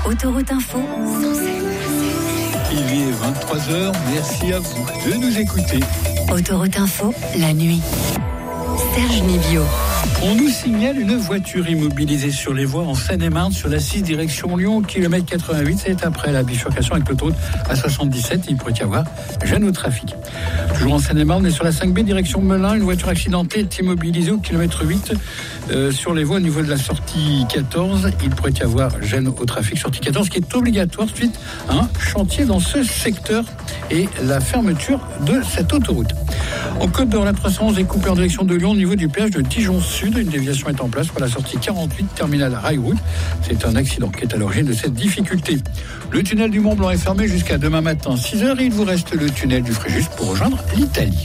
Autoroute Info. Il est 23h, merci à vous de nous écouter. Autoroute Info, la nuit. Serge Nivio. On nous signale une voiture immobilisée sur les voies en Seine-et-Marne sur la 6 direction Lyon, kilomètre 88. C'est après la bifurcation avec l'autoroute A77. Il pourrait y avoir gêne au trafic. Toujours en Seine-et-Marne, et sur la 5B direction Melun, une voiture accidentée est immobilisée au kilomètre 8 sur les voies au niveau de la sortie 14. Il pourrait y avoir gêne au trafic, sortie 14, qui est obligatoire suite à un chantier dans ce secteur et la fermeture de cette autoroute. En Côte d'Or, la 311 est coupée en direction de Lyon au niveau du péage de Dijon Sud. Une déviation est en place pour la sortie 48, terminal Rail Route. C'est un accident qui est à l'origine de cette difficulté. Le tunnel du Mont Blanc est fermé jusqu'à demain matin 6h. Il vous reste le tunnel du Fréjus pour rejoindre l'Italie.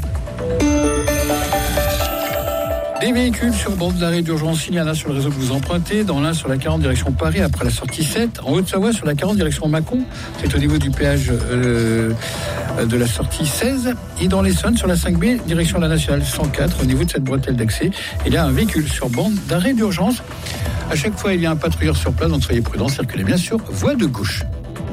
Des véhicules sur bord d'arrêt d'urgence, il y en a sur le réseau que vous empruntez. Dans l'un sur la 40 direction Paris après la sortie 7. En Haute-Savoie sur la 40 direction Mâcon. C'est au niveau du péage de la sortie 16. Et dans l'Essonne sur la 5B direction la nationale 104 au niveau de cette bretelle d'accès. Il y a un véhicule sur bande d'arrêt d'urgence. À chaque fois il y a un patrouilleur sur place, donc soyez prudents, circulez bien sûr voie de gauche.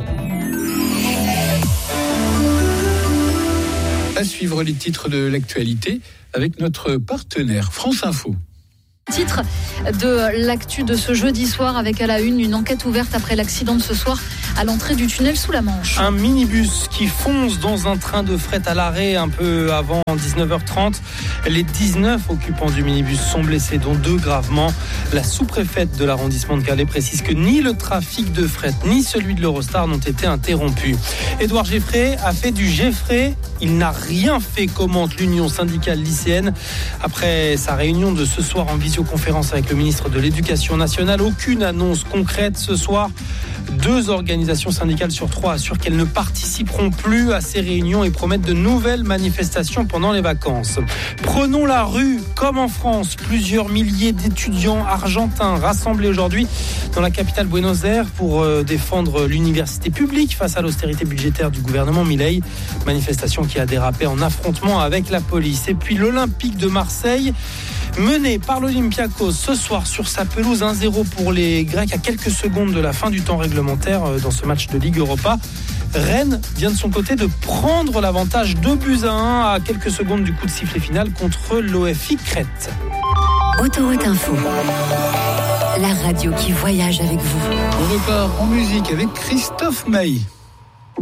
À suivre les titres de l'actualité avec notre partenaire France Info. Titre de l'actu de ce jeudi soir avec à la une enquête ouverte après l'accident de ce soir à l'entrée du tunnel sous la Manche. Un minibus qui fonce dans un train de fret à l'arrêt un peu avant 19h30. Les 19 occupants du minibus sont blessés, dont 2 gravement. La sous-préfète de l'arrondissement de Calais précise que ni le trafic de fret ni celui de l'Eurostar n'ont été interrompus. Édouard Geffray a fait du Geffray. Il n'a rien fait, commente l'Union syndicale lycéenne. Après sa réunion de ce soir en visioconférence avec le ministre de l'Éducation nationale, aucune annonce concrète ce soir. 2 organisations syndicales sur 3 assurent qu'elles ne participeront plus à ces réunions et promettent de nouvelles manifestations pendant les vacances. Prenons la rue, comme en France. Plusieurs milliers d'étudiants argentins rassemblés aujourd'hui dans la capitale Buenos Aires pour défendre l'université publique face à l'austérité budgétaire du gouvernement Milei. Manifestation qui a dérapé en affrontement avec la police. Et puis l'Olympique de Marseille, mené par l'Olympiakos ce soir sur sa pelouse, 1-0 pour les Grecs à quelques secondes de la fin du temps réglementaire dans ce match de Ligue Europa. Rennes vient de son côté de prendre l'avantage 2-1 à quelques secondes du coup de sifflet final contre l'OFI Crète. Autoroute Info, la radio qui voyage avec vous. On repart en musique avec Christophe Maé.